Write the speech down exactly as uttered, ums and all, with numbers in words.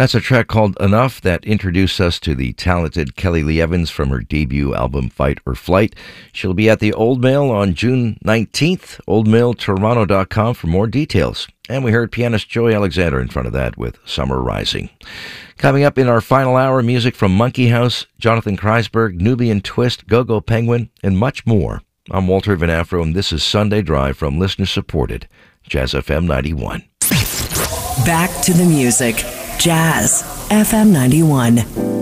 That's a track called Enough that introduced us to the talented Kelly Lee Evans from her debut album Fight or Flight. She'll be at the Old Mill on June nineteenth, old mill toronto dot com for more details. And we heard pianist Joey Alexander in front of that with Summer Rising. Coming up in our final hour, music from Monkey House, Jonathan Kreisberg, Nubian Twist, Go-Go Penguin, and much more. I'm Walter Van Afro, and this is Sunday Drive from listener-supported Jazz F M ninety-one. Back to the music. Jazz F M ninety-one.